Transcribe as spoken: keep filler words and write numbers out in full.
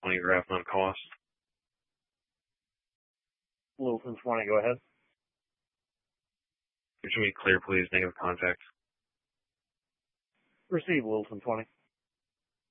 twenty graph on cost. Littleton twenty, go ahead. Could you make clear, please? Negative contact. Receive Littleton twenty.